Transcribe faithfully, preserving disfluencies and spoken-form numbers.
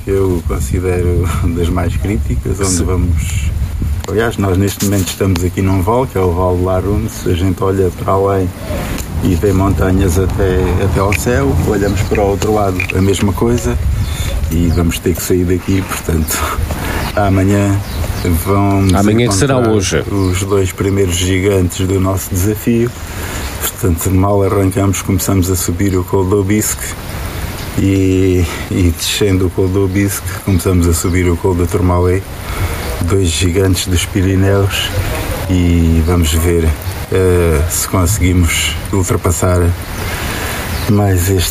eu considero das mais críticas, onde Sim. vamos... Aliás, nós neste momento estamos aqui num vale, que é o Vale de Laruns. A gente olha para além e vê montanhas até, até ao céu, olhamos para o outro lado, a mesma coisa, e vamos ter que sair daqui, portanto, amanhã vão amanhã que será hoje os dois primeiros gigantes do nosso desafio. Portanto, mal arrancamos, começamos a subir o Col d'Aubisque e, e descendo o Col d'Aubisque, começamos a subir o Col do Tourmalet, dois gigantes dos Pirineus, e vamos ver uh, se conseguimos ultrapassar mais este